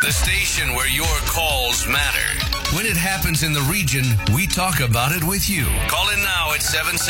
the station where your calls matter. When it happens in the region, we talk about it with you. Call in now at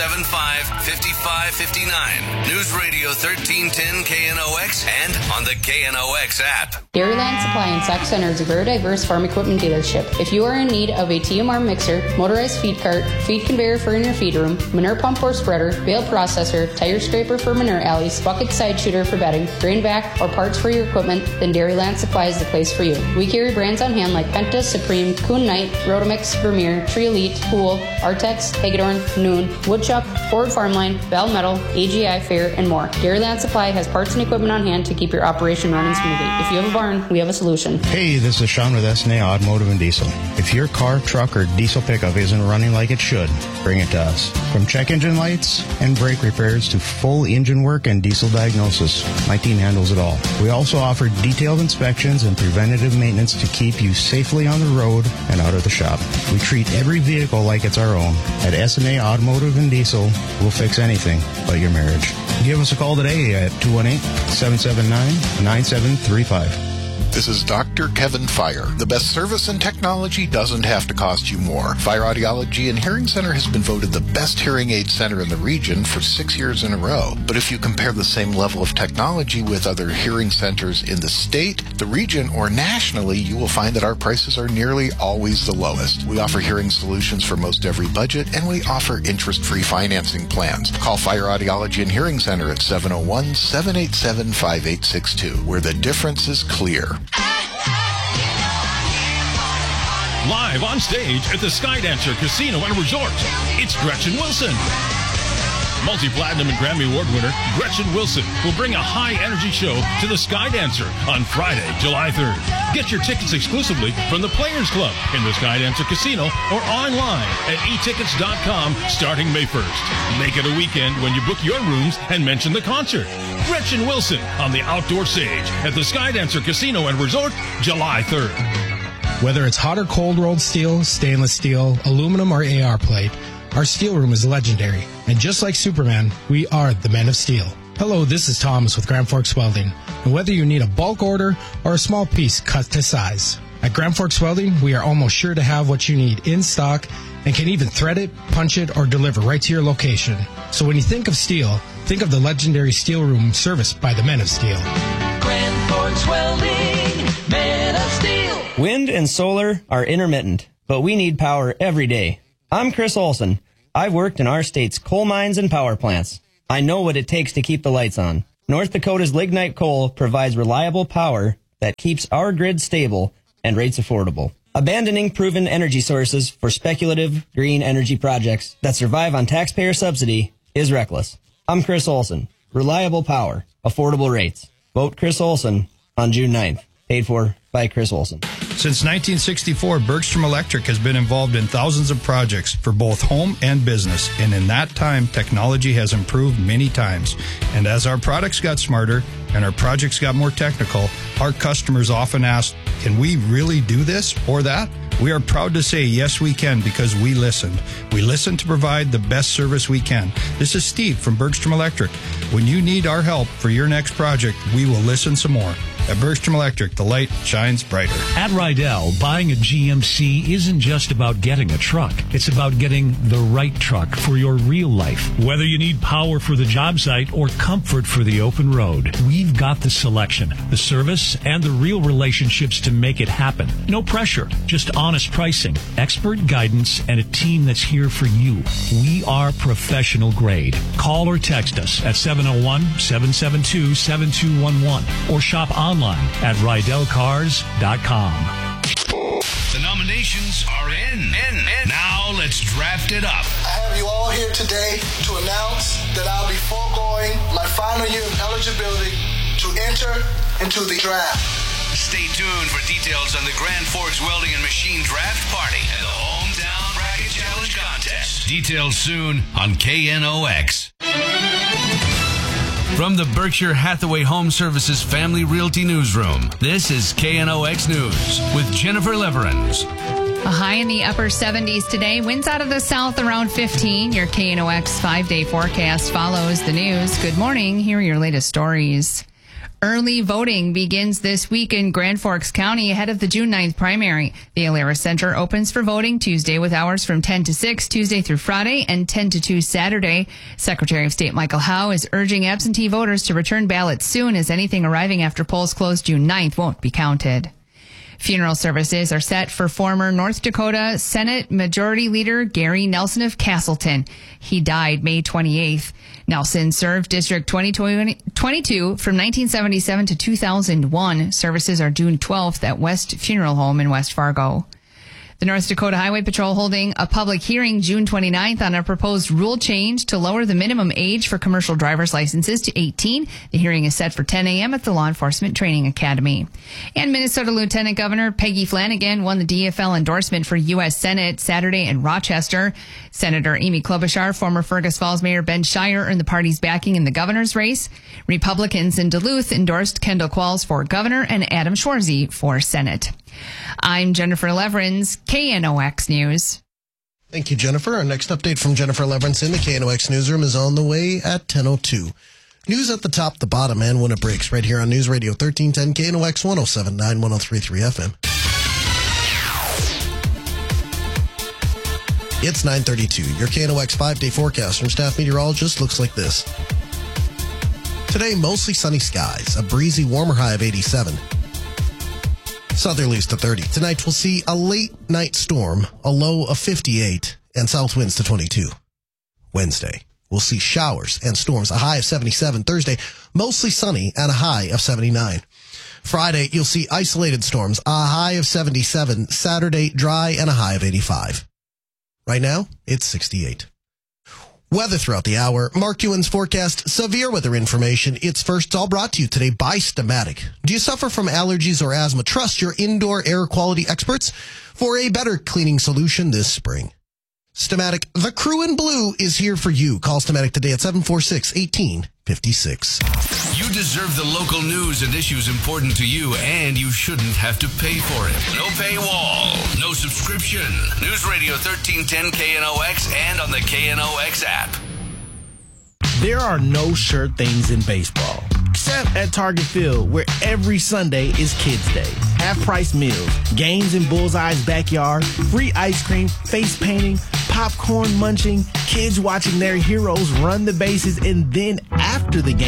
775-5559. News Radio 1310 KNOX and on the KNOX app. Dairyland Supply and Sac Center is a very diverse farm equipment dealership. If you are in need of a TMR mixer, motorized feed cart, feed conveyor for in your feed room, manure pump or spreader, bale processor, tire scraper for manure alleys, bucket side shooter for bedding, grain vac, or parts for your equipment, then Dairyland Supply is the place for you. We carry brands on hand like Penta, Supreme, Kuhn Knight, Rotomix, Vermeer, Tree Elite, Pool, Artex, Hagedorn, Noon, Woodchuck, Ford Farmline, Bell Metal, AGI Fair, and more. Dairyland Supply has parts and equipment on hand to keep your operation running smoothly. If you have a barn, we have a solution. Hey, this is Sean with SNA Automotive and Diesel. If your car, truck, or diesel pickup isn't running like it should, bring it to us. From check engine lights and brake repairs to full engine work and diesel diagnosis, my team handles it all. We also offer detailed inspections and preventative maintenance to keep you safely on the road and out of the shop. We treat every vehicle like it's our own. At SNA Automotive and Diesel, we'll fix anything but your marriage. Give us a call today at 218-779-9735. This is Dr. Kevin Fire. The best service and technology doesn't have to cost you more. Fire Audiology and Hearing Center has been voted the best hearing aid center in the region for 6 years in a row. But if you compare the same level of technology with other hearing centers in the state, the region, or nationally, you will find that our prices are nearly always the lowest. We offer hearing solutions for most every budget, and we offer interest-free financing plans. Call Fire Audiology and Hearing Center at 701-787-5862, where the difference is clear. Live on stage at the Skydancer Casino and Resort, it's Gretchen Wilson. Multi-platinum and Grammy Award winner Gretchen Wilson will bring a high-energy show to the Skydancer on Friday, July 3rd. Get your tickets exclusively from the Players Club in the Skydancer Casino or online at etickets.com starting May 1st. Make it a weekend when you book your rooms and mention the concert. Gretchen Wilson on the outdoor stage at the Skydancer Casino and Resort, July 3rd. Whether it's hot or cold rolled steel, stainless steel, aluminum, or AR plate, our steel room is legendary. And just like Superman, we are the Men of Steel. Hello, this is Thomas with Grand Forks Welding. And whether you need a bulk order or a small piece cut to size, at Grand Forks Welding, we are almost sure to have what you need in stock and can even thread it, punch it, or deliver right to your location. So when you think of steel, think of the legendary steel room serviced by the Men of Steel. Grand Forks Welding, Men of Steel. Wind and solar are intermittent, but we need power every day. I'm Chris Olson. I've worked in our state's coal mines and power plants. I know what it takes to keep the lights on. North Dakota's lignite coal provides reliable power that keeps our grid stable and rates affordable. Abandoning proven energy sources for speculative green energy projects that survive on taxpayer subsidy is reckless. I'm Chris Olson. Reliable power, affordable rates. Vote Chris Olson on June 9th. Paid for by Chris Olson. Since 1964, Bergstrom Electric has been involved in thousands of projects for both home and business. And in that time, technology has improved many times. And as our products got smarter and our projects got more technical, our customers often ask, can we really do this or that? We are proud to say, yes, we can, because we listened. We listened to provide the best service we can. This is Steve from Bergstrom Electric. When you need our help for your next project, we will listen some more. At Bergstrom Electric, the light shines brighter. At Rydell, buying a GMC isn't just about getting a truck. It's about getting the right truck for your real life. Whether you need power for the job site or comfort for the open road, we've got the selection, the service, and the real relationships to make it happen. No pressure, just honest pricing, expert guidance, and a team that's here for you. We are professional grade. Call or text us at 701-772-7211 or shop online at RydellCars.com. The nominations are in. Now let's draft it up. I have you all here today to announce that I'll be foregoing my final year of eligibility to enter into the draft. Stay tuned for details on the Grand Forks Welding and Machine Draft Party and the Hometown Bracket Challenge Contest. Details soon on KNOX. From the Berkshire Hathaway Home Services Family Realty Newsroom, this is KNOX News with Jennifer Leverins. A high in the upper 70s today. Winds out of the south around 15. Your KNOX 5-day forecast follows the news. Good morning. Here are your latest stories. Early voting begins this week in Grand Forks County ahead of the June 9th primary. The Alara Center opens for voting Tuesday with hours from 10 to 6 Tuesday through Friday and 10 to 2 Saturday. Secretary of State Michael Howe is urging absentee voters to return ballots soon, as anything arriving after polls close June 9th won't be counted. Funeral services are set for former North Dakota Senate Majority Leader Gary Nelson of Castleton. He died May 28th. Nelson served District 22 from 1977 to 2001. Services are June 12th at West Funeral Home in West Fargo. The North Dakota Highway Patrol holding a public hearing June 29th on a proposed rule change to lower the minimum age for commercial driver's licenses to 18. The hearing is set for 10 a.m. at the Law Enforcement Training Academy. And Minnesota Lieutenant Governor Peggy Flanagan won the DFL endorsement for U.S. Senate Saturday in Rochester. Senator Amy Klobuchar, former Fergus Falls Mayor Ben Shire earned the party's backing in the governor's race. Republicans in Duluth endorsed Kendall Qualls for governor and Adam Schwarzy for Senate. I'm Jennifer Leverins, KNOX News. Thank you, Jennifer. Our next update from Jennifer Leverins in the KNOX newsroom is on the way at 10:02. News at the top, the bottom, and when it breaks, right here on News Radio 1310 KNOX 107.9, 103.3 FM. It's 9:32. Your KNOX 5-day forecast from staff meteorologist looks like this. Today, mostly sunny skies, a breezy, warmer high of 87. Southerlies to 30. Tonight, we'll see a late night storm, a low of 58, and south winds to 22. Wednesday, we'll see showers and storms, a high of 77. Thursday, mostly sunny and a high of 79. Friday, you'll see isolated storms, a high of 77. Saturday, dry and a high of 85. Right now, it's 68. Weather throughout the hour. Mark Ewan's forecast severe weather information. It's first all brought to you today by Stamatic. Do you suffer from allergies or asthma? Trust your indoor air quality experts for a better cleaning solution this spring. Stamatic, the crew in blue, is here for you. Call Stamatic today at 746-1856. You deserve the local news and issues important to you, and you shouldn't have to pay for it. No paywall, no subscription. News Radio 1310 KNOX and on the KNOX app. There are no sure things in baseball, except at Target Field, where every Sunday is Kids Day. Half-price meals, games in Bullseye's backyard, free ice cream, face painting, popcorn munching, kids watching their heroes run the bases, and then after the game,